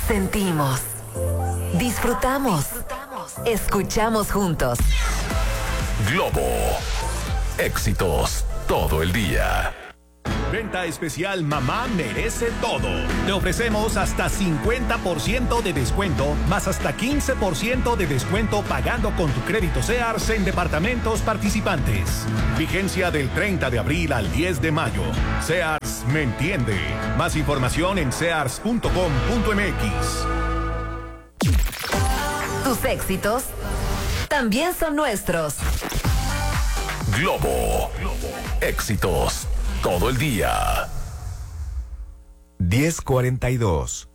Sentimos, disfrutamos, escuchamos juntos. Globo. Éxitos todo el día. Venta especial Mamá Merece Todo. Te ofrecemos hasta 50% de descuento, más hasta 15% de descuento pagando con tu crédito Sears en departamentos participantes. Vigencia del 30 de abril al 10 de mayo. Sears me entiende. Más información en sears.com.mx. Tus éxitos también son nuestros. Globo. Éxitos todo el día. 10:42.